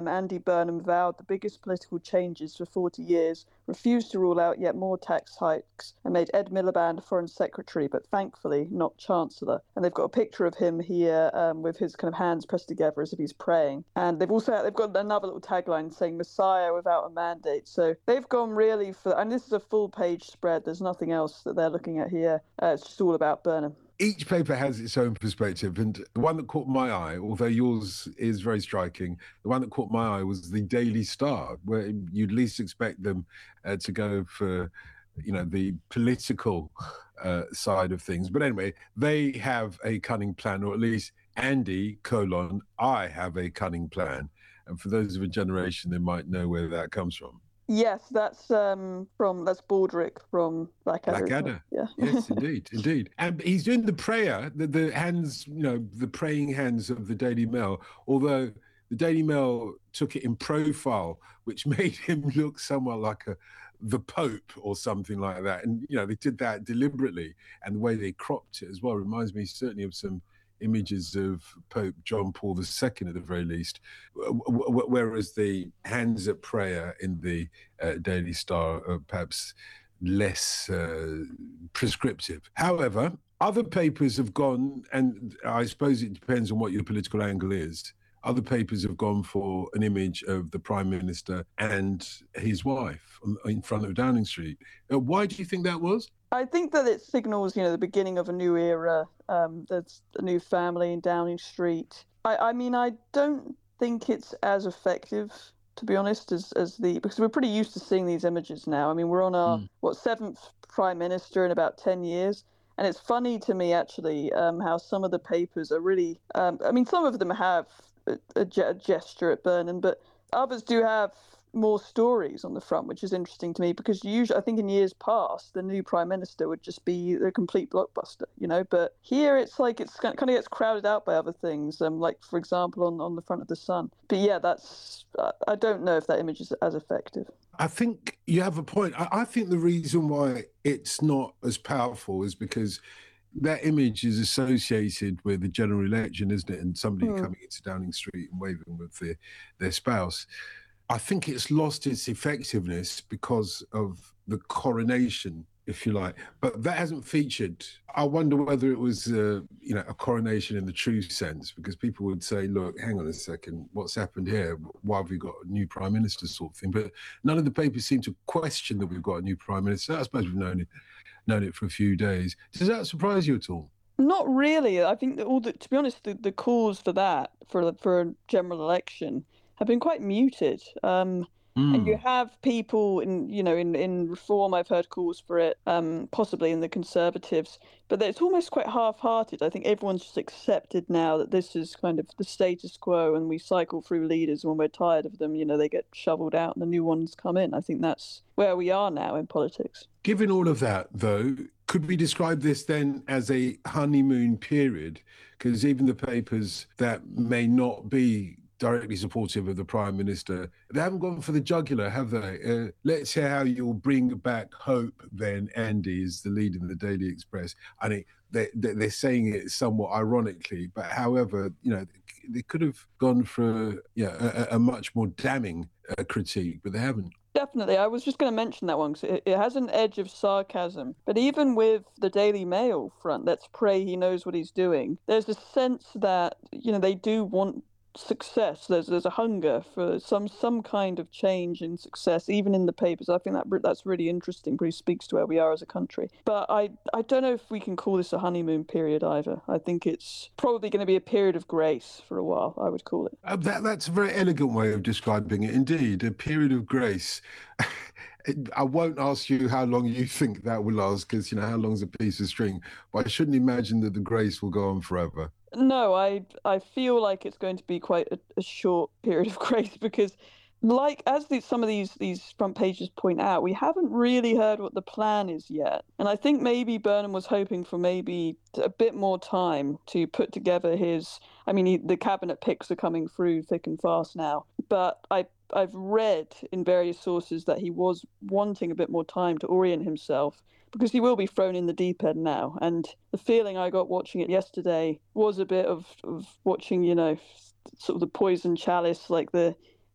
Andy Burnham vowed the biggest political changes for 40 years, refused to rule out yet more tax hikes, and made Ed Miliband Foreign Secretary, but thankfully not Chancellor. And they've got a picture of him here with his kind of hands pressed together as if he's praying. And they've got another little tagline saying Messiah without a mandate. So they've gone really for, and this is a full page spread. There's nothing else that they're looking at here. It's just all about Burnham. Each paper has its own perspective, and the one that caught my eye, although yours is very striking, the one that caught my eye was the Daily Star, where you'd least expect them to go for, the political side of things. But anyway, they have a cunning plan, or at least Andy, I have a cunning plan. And for those of a generation, they might know where that comes from. Yes, that's Baldrick from Blackadder. Blackadder. Yeah. Yes, indeed. And he's doing the prayer, the hands, the praying hands of the Daily Mail, although the Daily Mail took it in profile, which made him look somewhat like the Pope or something like that. And, they did that deliberately. And the way they cropped it as well reminds me certainly of some images of Pope John Paul II at the very least, whereas the hands at prayer in the Daily Star are perhaps less prescriptive. However, other papers have gone, and I suppose it depends on what your political angle is, other papers have gone for an image of the Prime Minister and his wife in front of Downing Street. Why do you think that was? I think that it signals, the beginning of a new era. There's a new family in Downing Street. I mean, I don't think it's as effective, to be honest, because we're pretty used to seeing these images now. I mean, we're on our, seventh Prime Minister in about 10 years. And it's funny to me, actually, how some of the papers are really, some of them have a gesture at Burnham, but others do have more stories on the front, which is interesting to me, because usually I think in years past the new Prime Minister would just be the complete blockbuster, but here it's like it's kind of gets crowded out by other things, like for example on the front of the Sun. But yeah, I don't know if that image is as effective. I think you have a point. I think the reason why it's not as powerful is because that image is associated with the general election, isn't it? And somebody coming into Downing Street and waving with their spouse. I think it's lost its effectiveness because of the coronation, if you like. But that hasn't featured. I wonder whether it was, a coronation in the true sense, because people would say, look, hang on a second, what's happened here? Why have we got a new Prime Minister sort of thing? But none of the papers seem to question that we've got a new Prime Minister. I suppose we've known it for a few days. Does that surprise you at all? Not really. I think that to be honest, the calls for that, for a general election, have been quite muted. And you have people in Reform, I've heard calls for it, possibly in the Conservatives, but it's almost quite half-hearted. I think everyone's just accepted now that this is kind of the status quo, and we cycle through leaders when we're tired of them. They get shoveled out and the new ones come in. I think that's where we are now in politics. Given all of that, though, could we describe this then as a honeymoon period? Because even the papers that may not be directly supportive of the Prime Minister, they haven't gone for the jugular, have they? Let's hear how you'll bring back hope then, Andy, is the lead in the Daily Express. I mean, they're saying it somewhat ironically, but however, they could have gone for a much more damning critique, but they haven't. Definitely. I was just going to mention that one because it has an edge of sarcasm. But even with the Daily Mail front, let's pray he knows what he's doing, there's a sense that, they do want success. There's a hunger for some kind of change in success, even in the papers. I think that's really interesting, pretty speaks to where we are as a country. But I don't know if we can call this a honeymoon period either. I think it's probably going to be a period of grace for a while, I would call it. That's a very elegant way of describing it, indeed, a period of grace. I won't ask you how long you think that will last, because, how long's a piece of string? But I shouldn't imagine that the grace will go on forever. No, I feel like it's going to be quite a short period of grace, because some of these front pages point out, we haven't really heard what the plan is yet. And I think maybe Burnham was hoping for maybe a bit more time to put together the cabinet picks are coming through thick and fast now. But I've read in various sources that he was wanting a bit more time to orient himself, because he will be thrown in the deep end now. And the feeling I got watching it yesterday was a bit of watching, sort of the poison chalice, like